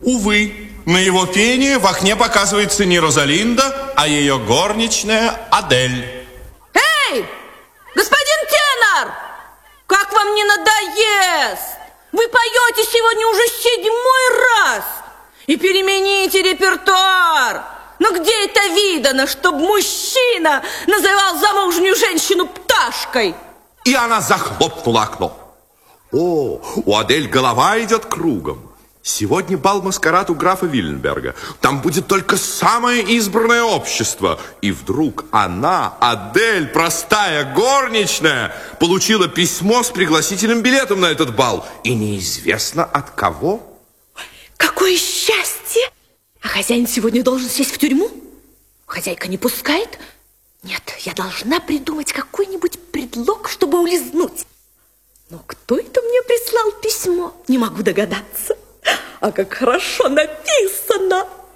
Увы, на его пение в окне показывается не Розалинда, а ее горничная Адель. Эй, господин тенор, как вам не надоест? Вы поете сегодня уже 7-й раз. И перемените репертуар. Но где это видано, чтобы мужчина называл замужнюю женщину пташкой? И она захлопнула окно. О, у Адель голова идет кругом. Сегодня бал-маскарад у графа Вильнберга. Там будет только самое избранное общество. И вдруг она, Адель, простая горничная, получила письмо с пригласительным билетом на этот бал. И неизвестно от кого. Какое счастье! А хозяин сегодня должен сесть в тюрьму? Хозяйка не пускает? Нет, я должна придумать какой-нибудь предлог, чтобы улизнуть. Но кто это мне прислал письмо? Не могу догадаться. А как хорошо написано!